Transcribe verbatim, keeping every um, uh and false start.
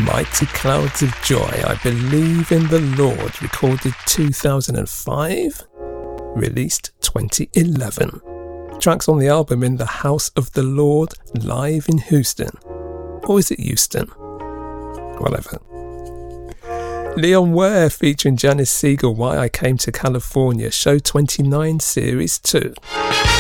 Mighty Clouds of Joy, I Believe in the Lord, recorded two thousand five, released twenty eleven. Tracks on the album In the House of the Lord, live in Houston. Or is it Houston? Whatever. Leon Ware featuring Janice Siegel, Why I Came to California, Show twenty-nine, Series two.